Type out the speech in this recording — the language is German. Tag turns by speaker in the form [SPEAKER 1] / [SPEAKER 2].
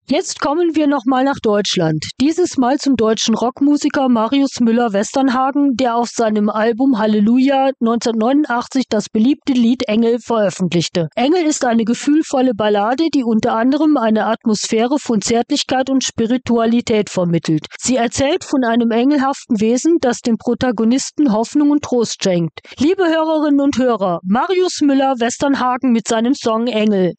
[SPEAKER 1] Jetzt kommen wir nochmal nach Deutschland. Dieses Mal zum deutschen Rockmusiker Marius Müller-Westernhagen, der auf seinem Album Halleluja 1989 das beliebte Lied Engel veröffentlichte. Engel ist eine gefühlvolle Ballade, die unter anderem eine Atmosphäre von Zärtlichkeit und Spiritualität vermittelt. Sie erzählt von einem engelhaften Wesen, das dem Protagonisten Hoffnung und Trost schenkt. Liebe Hörerinnen und Hörer, Marius Müller-Westernhagen mit seinem Song Engel.